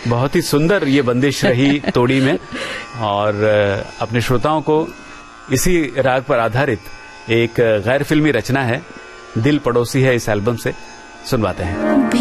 बहुत ही सुंदर ये बंदिश रही तोड़ी में, और अपने श्रोताओं को इसी राग पर आधारित एक गैर फिल्मी रचना है, दिल पड़ोसी है, इस एल्बम से सुनवाते हैं।